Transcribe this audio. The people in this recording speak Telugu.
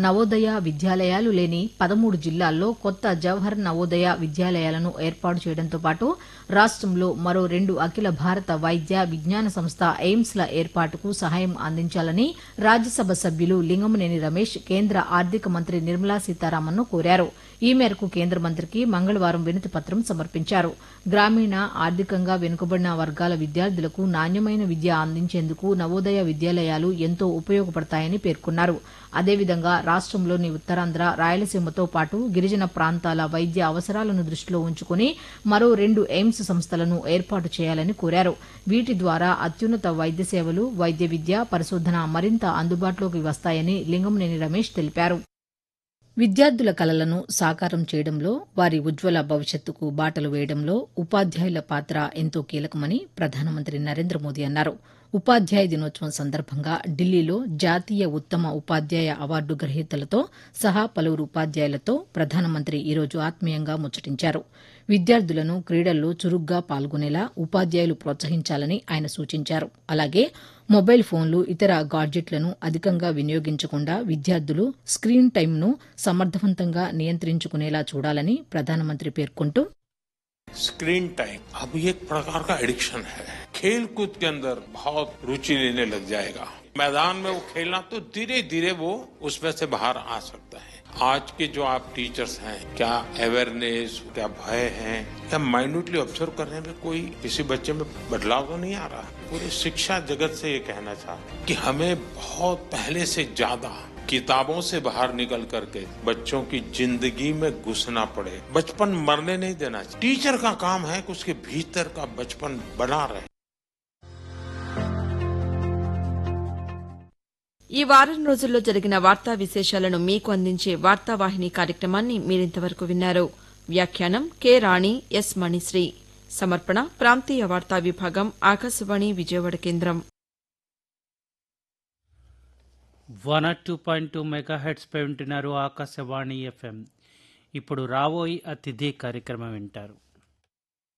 నవోదయ విద్యాలయాలు లేని 13 జిల్లాల్లో కొత్త జవహర్ నవోదయ విద్యాలయాలను ఏర్పాటు చేయడంతో పాటు రాష్టంలో మరో 2 అఖిల భారత వైద్య విజ్ఞాన సంస్థ ఎయిమ్స్ల ఏర్పాటుకు సహాయం అందించాలని రాజ్యసభ సభ్యులు లింగమనేని రమేష్ కేంద్ర ఆర్థిక మంత్రి నిర్మలా సీతారామన్ను కోరారు. ఈ మేరకు కేంద్ర మంత్రికి మంగళవారం వినతిపత్రం సమర్పించారు. గ్రామీణ ఆర్థికంగా వెనుకబడిన వర్గాల విద్యార్థులకు నాణ్యమైన విద్య అందించేందుకు నవోదయ విద్యాలయాలు ఎంతో ఉపయోగపడతాయని పేర్కొన్నారు. అదేవిధంగా రాష్టంలోని ఉత్తరాంధ్ర, రాయలసీమతో పాటు గిరిజన ప్రాంతాల వైద్య అవసరాలను దృష్టిలో ఉంచుకుని మరో 2 ఎయిమ్స్ సంస్థలను ఏర్పాటు చేయాలని కోరారు. వీటి ద్వారా అత్యున్నత వైద్య సేవలు, వైద్య విద్య, పరిశోధన మరింత అందుబాటులోకి వస్తాయని లింగమనేని రమేష్ తెలిపారు. విద్యార్థుల కలలను సాకారం చేయడంలో, వారి ఉజ్వల భవిష్యత్తుకు బాటలు వేయడంలో ఉపాధ్యాయుల పాత్ర ఎంతో కీలకమని ప్రధానమంత్రి నరేంద్ర మోదీ అన్నారు. ఉపాధ్యాయ దినోత్సవం సందర్భంగా ఢిల్లీలో జాతీయ ఉత్తమ ఉపాధ్యాయ అవార్డు గ్రహీతలతో సహా పలువురు ఉపాధ్యాయులతో ప్రధానమంత్రి ఈరోజు ఆత్మీయంగా ముచ్చటించారు. విద్యార్థులను క్రీడల్లో చురుగ్గా పాల్గొనేలా ఉపాధ్యాయులు ప్రోత్సహించాలని ఆయన సూచించారు. అలాగే మొబైల్ ఫోన్లు, ఇతర గాడ్జెట్లను అధికంగా వినియోగించకుండా విద్యార్థులు స్క్రీన్ టైంను సమర్థవంతంగా నియంత్రించుకునేలా చూడాలని ప్రధానమంత్రి పేర్కొంటూ, स्क्रीन टाइम अब ये एक प्रकार का एडिक्शन है। खेल कूद के अंदर बहुत रुचि लेने लग जाएगा। मैदान में वो खेलना तो धीरे धीरे वो उसमें से बाहर आ सकता है। आज के जो आप टीचर्स हैं, क्या अवेयरनेस, क्या भय है, क्या माइन्यूटली ऑब्जर्व करने में कोई किसी बच्चे में बदलाव तो नहीं आ रहा। पूरे शिक्षा जगत से ये कहना चाहते कि हमें बहुत पहले से ज्यादा किताबों से बाहर निकल करके बच्चों की जिंदगी में घुसना पड़े। बचपन मरने नहीं देना चाहिए। टीचर का काम है कि उसके भीतर का बचपन बना रहे। ఈ వారం రోజుల్లో జరిగిన వార్తా విశేషాలను మీకు అందించే వార్తావాహిని కార్యక్రమాన్ని మీరింతవరకు విన్నారు. వ్యాఖ్యానం కె రాణి, ఎస్ మణిశ్రీ. సమర్పణ ప్రాంతీయ వార్తా విభాగం, ఆకాశవాణి విజయవాడ కేంద్రం. 102.2 మెగాహెర్ట్జ్ పై ఉంటున్నారు ఆకాశవాణి FM. ఇప్పుడు రాబోయి అతిథి కార్యక్రమం వింటారు.